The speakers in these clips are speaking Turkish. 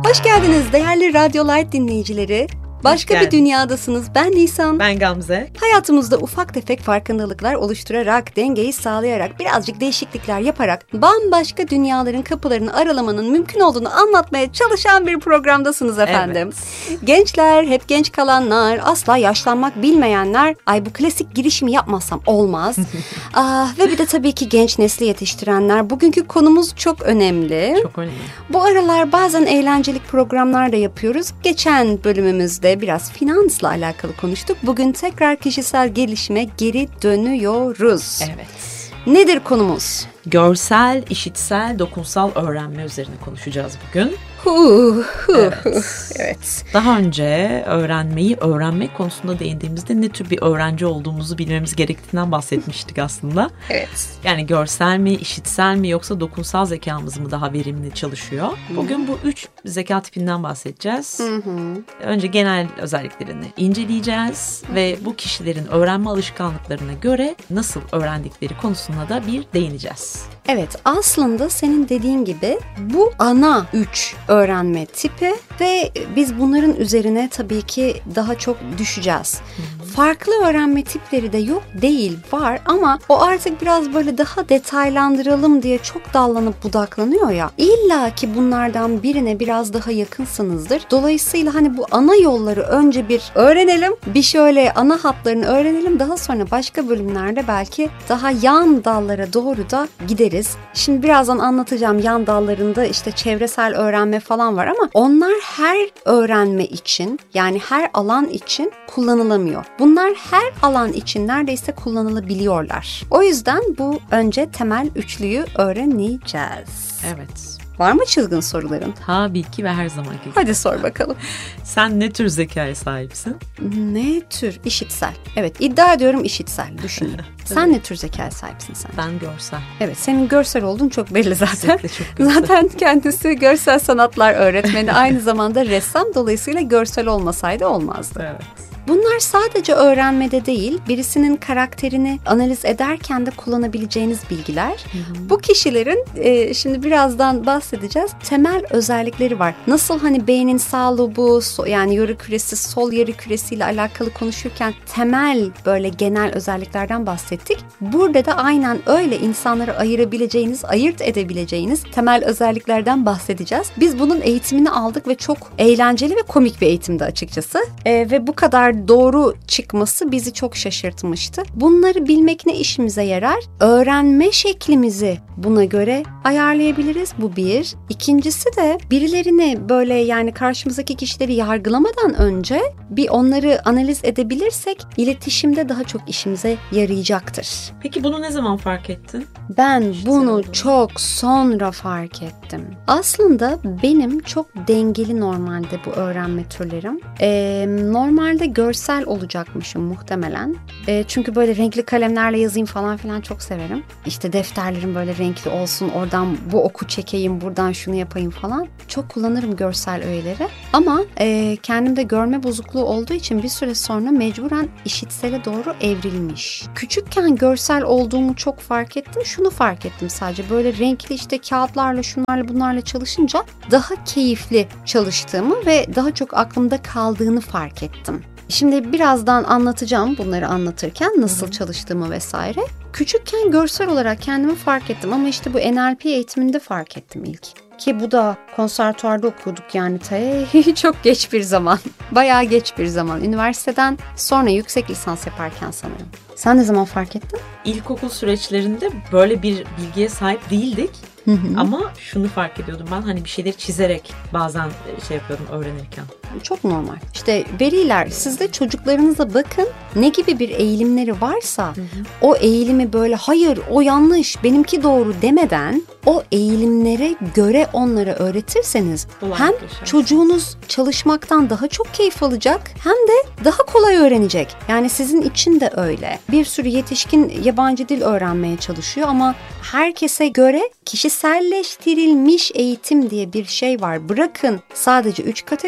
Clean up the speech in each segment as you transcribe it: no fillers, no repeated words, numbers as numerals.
Hoş geldiniz değerli Radyo Light dinleyicileri. Başka bir dünyadasınız. Ben Nisan. Ben Gamze. Hayatımızda ufak tefek farkındalıklar oluşturarak, dengeyi sağlayarak, birazcık değişiklikler yaparak bambaşka dünyaların kapılarını aralamanın mümkün olduğunu anlatmaya çalışan bir programdasınız efendim. Evet. Gençler, hep genç kalanlar, asla yaşlanmak bilmeyenler, ay bu klasik girişimi yapmazsam olmaz. Ve bir de tabii ki genç nesli yetiştirenler. Bugünkü konumuz çok önemli. Çok önemli. Bu aralar bazen eğlencelik programlar da yapıyoruz. Geçen bölümümüzde biraz finansla alakalı konuştuk. Bugün tekrar kişisel gelişime geri dönüyoruz. Evet. Nedir konumuz? Görsel, işitsel, dokunsal öğrenme üzerine konuşacağız bugün. Evet. Daha önce öğrenmek konusunda değindiğimizde ne tür bir öğrenci olduğumuzu bilmemiz gerektiğinden bahsetmiştik aslında. Evet. Yani görsel mi, işitsel mi yoksa dokunsal zekamız mı daha verimli çalışıyor? Bugün bu 3 zeka tipinden bahsedeceğiz. Önce genel özelliklerini inceleyeceğiz ve bu kişilerin öğrenme alışkanlıklarına göre nasıl öğrendikleri konusuna da bir değineceğiz. Evet, aslında senin dediğin gibi bu ana 3 öğrenme tipi ve biz bunların üzerine tabii ki daha çok düşeceğiz. Farklı öğrenme tipleri de yok değil, var ama o artık biraz böyle daha detaylandıralım diye çok dallanıp budaklanıyor ya. İlla ki bunlardan birine biraz daha yakınsınızdır. Dolayısıyla hani bu ana yolları önce bir öğrenelim, bir şöyle ana hatlarını öğrenelim. Daha sonra başka bölümlerde belki daha yan dallara doğru da gideriz. Şimdi birazdan anlatacağım, yan dallarında işte çevresel öğrenme falan var ama onlar her öğrenme için, yani her alan için kullanılamıyor. Bunlar her alan için neredeyse kullanılabiliyorlar. O yüzden bu önce temel üçlüyü öğreneceğiz. Evet. Var mı çılgın soruların? Tabii ki ve her zamanki gibi. Hadi sor bakalım. Sen ne tür zekaya sahipsin? Ne tür? İşitsel. Evet, iddia ediyorum işitsel. Düşünün. Sen ne tür zekaya sahipsin sen? Ben görsel. Evet, senin görsel olduğun çok belli zaten. Çok görsel. Zaten kendisi görsel sanatlar öğretmeni, aynı zamanda ressam. Dolayısıyla görsel olmasaydı olmazdı. Evet. Bunlar sadece öğrenmede değil, birisinin karakterini analiz ederken de kullanabileceğiniz bilgiler. Bu kişilerin, şimdi birazdan bahsedeceğiz, temel özellikleri var. Nasıl hani beynin sağ lobu, yani yarı küresi, sol yarı küresiyle alakalı konuşurken temel böyle genel özelliklerden bahsettik. Burada da aynen öyle insanları ayırabileceğiniz, ayırt edebileceğiniz temel özelliklerden bahsedeceğiz. Biz bunun eğitimini aldık ve çok eğlenceli ve komik bir eğitimdi açıkçası. Ve bu kadar doğru çıkması bizi çok şaşırtmıştı. Bunları bilmek ne işimize yarar? Öğrenme şeklimizi buna göre ayarlayabiliriz. Bu bir. İkincisi de birilerini böyle, yani karşımızdaki kişileri yargılamadan önce bir onları analiz edebilirsek iletişimde daha çok işimize yarayacaktır. Peki bunu ne zaman fark ettin? Ben bunu çok sonra fark ettim. Aslında benim çok dengeli normalde bu öğrenme türlerim. Normalde görsel olacakmışım muhtemelen. Çünkü böyle renkli kalemlerle yazayım falan filan çok severim. İşte defterlerim böyle renkli olsun, oradan bu oku çekeyim, buradan şunu yapayım falan. Çok kullanırım görsel öğeleri. Ama kendimde görme bozukluğu olduğu için bir süre sonra mecburen işitsele doğru evrilmiş. Küçükken görsel olduğumu çok fark ettim. Şunu fark ettim sadece. Böyle renkli işte kağıtlarla, şunlarla, bunlarla çalışınca daha keyifli çalıştığımı ve daha çok aklımda kaldığını fark ettim. Şimdi birazdan anlatacağım bunları anlatırken nasıl çalıştığımı vesaire. Küçükken görsel olarak kendimi fark ettim ama işte bu NLP eğitiminde fark ettim ilk. Ki bu da konservatuvarda okuduk yani çok geç bir zaman. Bayağı geç bir zaman. Üniversiteden sonra yüksek lisans yaparken sanırım. Sen ne zaman fark ettin? İlkokul süreçlerinde böyle bir bilgiye sahip değildik. Ama şunu fark ediyordum ben, hani bir şeyleri çizerek bazen şey yapıyordum öğrenirken. Çok normal. İşte veriler, siz de çocuklarınıza bakın, ne gibi bir eğilimleri varsa o eğilimi böyle hayır o yanlış benimki doğru demeden o eğilimlere göre onlara öğretirseniz hem çocuğunuz çalışmaktan daha çok keyif alacak hem de daha kolay öğrenecek. Yani sizin için de öyle. Bir sürü yetişkin yabancı dil öğrenmeye çalışıyor ama herkese göre kişiselleştirilmiş eğitim diye bir şey var. Bırakın sadece 3 kategoriye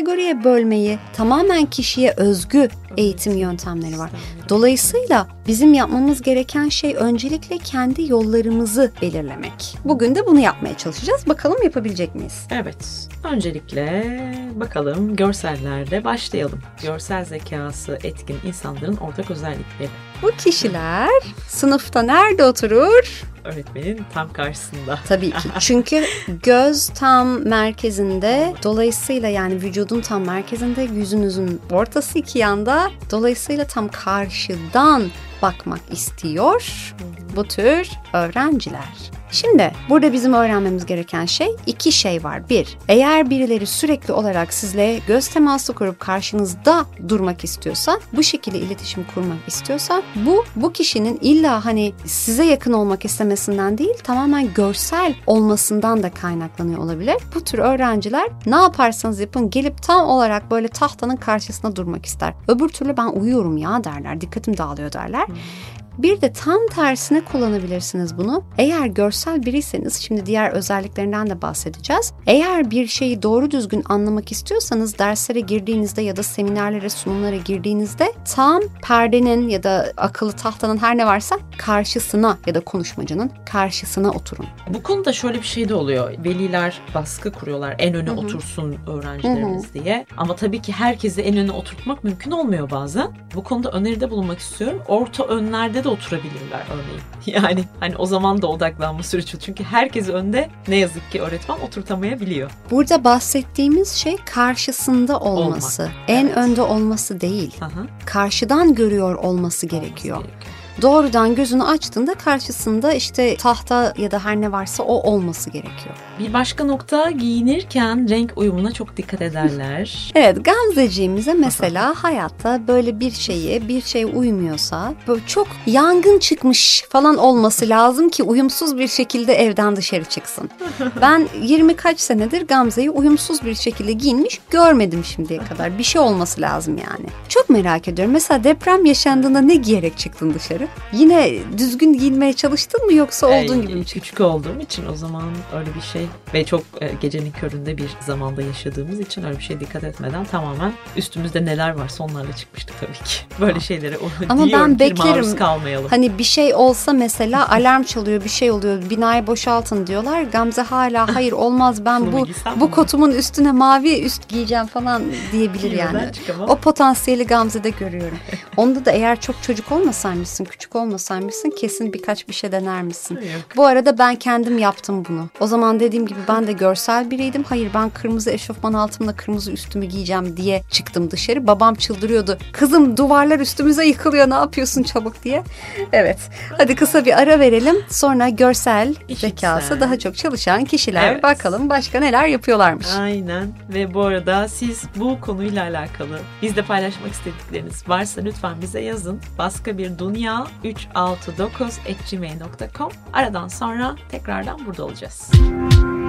bölmeyi, tamamen kişiye özgü eğitim yöntemleri var. Dolayısıyla bizim yapmamız gereken şey öncelikle kendi yollarımızı belirlemek. Bugün de bunu yapmaya çalışacağız. Bakalım yapabilecek miyiz? Evet. Öncelikle bakalım görsellerde başlayalım. Görsel zekası etkin insanların ortak özellikleri. Bu kişiler sınıfta nerede oturur? Öğretmenin tam karşısında. Tabii ki. Çünkü göz tam merkezinde. Dolayısıyla yani vücudun tam merkezinde, yüzünüzün ortası iki yanda. Dolayısıyla tam karşıdan bakmak istiyor bu tür öğrenciler. Şimdi burada bizim öğrenmemiz gereken iki şey var. Bir, eğer birileri sürekli olarak sizle göz teması kurup karşınızda durmak istiyorsa, bu şekilde iletişim kurmak istiyorsa, bu kişinin illa hani size yakın olmak istemesinden değil, tamamen görsel olmasından da kaynaklanıyor olabilir. Bu tür öğrenciler ne yaparsanız yapın gelip tam olarak böyle tahtanın karşısında durmak ister. Öbür türlü ben uyuyorum ya derler, dikkatim dağılıyor derler. Bir de tam tersine kullanabilirsiniz bunu. Eğer görsel biriyseniz, şimdi diğer özelliklerinden de bahsedeceğiz. Eğer bir şeyi doğru düzgün anlamak istiyorsanız derslere girdiğinizde ya da seminerlere, sunumlara girdiğinizde tam perdenin ya da akıllı tahtanın her ne varsa karşısına ya da konuşmacının karşısına oturun. Bu konuda şöyle bir şey de oluyor. Veliler baskı kuruyorlar en öne otursun öğrencilerimiz diye. Ama tabii ki herkesi en öne oturtmak mümkün olmuyor bazen. Bu konuda öneride bulunmak istiyorum. Orta önlerde de oturabilirler örneğin. Yani hani o zaman da odaklanma süreci. Çünkü herkes önde ne yazık ki öğretmen oturtamayabiliyor. Burada bahsettiğimiz şey karşısında olması. En evet. Önde olması değil. Aha. Karşıdan görüyor olması gerekiyor. Doğrudan gözünü açtığında karşısında işte tahta ya da her ne varsa o olması gerekiyor. Bir başka nokta, giyinirken renk uyumuna çok dikkat ederler. Evet, Gamzeciğimize mesela hayatta böyle bir şey uymuyorsa böyle çok yangın çıkmış falan olması lazım ki uyumsuz bir şekilde evden dışarı çıksın. Ben 20 kaç senedir Gamze'yi uyumsuz bir şekilde giyinmiş görmedim şimdiye kadar. Bir şey olması lazım yani. Çok merak ediyorum. Mesela deprem yaşandığında ne giyerek çıktın dışarı? Yine düzgün giyinmeye çalıştın mı yoksa olduğun gibi mi? Küçük olduğum için o zaman öyle bir şey ve çok gecenin köründe bir zamanda yaşadığımız için öyle bir şeye dikkat etmeden tamamen üstümüzde neler varsa onlarla çıkmıştık tabii ki. Böyle şeylere ama ben beklerim. Maruz kalmayalım. Hani bir şey olsa mesela alarm çalıyor, bir şey oluyor, binayı boşaltın diyorlar. Gamze hala hayır olmaz ben bu kotumun üstüne mavi üst giyeceğim falan diyebilir yani. O potansiyeli Gamze'de görüyorum. Onda da eğer çok çocuk olmasaymışsın, küçük olmasaymışsın kesin birkaç bir şey dener misin? Yok. Bu arada ben kendim yaptım bunu. O zaman dediğim gibi ben de görsel biriydim. Hayır ben kırmızı eşofman altımla kırmızı üstümü giyeceğim diye çıktım dışarı. Babam çıldırıyordu. Kızım duvarlar üstümüze yıkılıyor ne yapıyorsun çabuk diye. Evet. Hadi kısa bir ara verelim. Sonra görsel zekası daha çok çalışan kişiler bakalım başka neler yapıyorlarmış. Aynen. Ve bu arada siz bu konuyla alakalı bizle paylaşmak istedikleriniz varsa lütfen bize yazın. Başka bir dünya 369@gmail.com. Aradan sonra tekrardan burada olacağız.